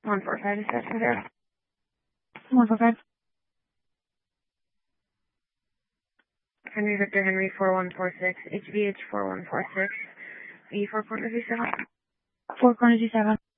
145 is that there? 145. Henry Victor Henry 4146, HVH 4146, E 4 corners E7. 4 corners E7.